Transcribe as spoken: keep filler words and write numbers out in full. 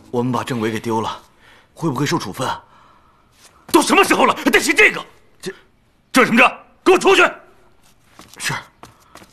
我们把政委给丢了，会不会受处分啊？ 都什么时候了，还担心这个？ 这， 这什么这？给我出去！ 是。